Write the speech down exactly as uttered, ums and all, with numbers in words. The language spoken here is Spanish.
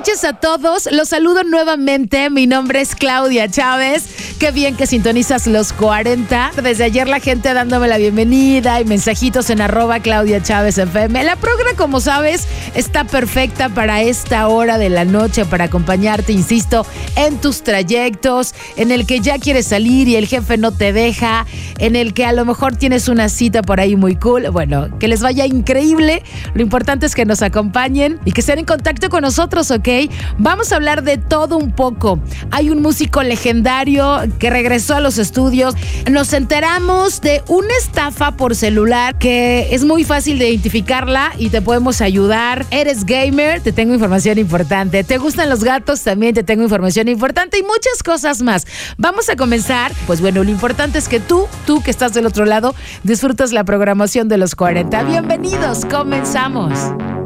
noches a todos. Los saludo nuevamente. Mi nombre es Claudia Chávez. Qué bien que sintonizas los cuarenta. Desde ayer la gente dándome la bienvenida y mensajitos en arroba Claudia Chávez F M. La programa, como sabes, está perfecta para esta hora de la noche, para acompañarte, insisto, en tus trayectos, en el que ya quieres salir y el jefe no te deja, en el que a lo mejor tienes una cita por ahí muy cool. Bueno, que les vaya increíble. Lo importante es que nos acompañen y que estén en contacto con nosotros, ¿ok? Vamos a hablar de todo un poco. Hay un músico legendario que regresó a los estudios. Nos enteramos de una estafa por celular que es muy fácil de identificarla y te podemos ayudar. Eres gamer, te tengo información importante. ¿Te gustan los gatos? También te tengo información importante y muchas cosas más. Vamos a comenzar. Pues bueno, lo importante es que tú, tú que estás del otro lado, disfrutas la programación de los cuarenta. Bienvenidos, comenzamos.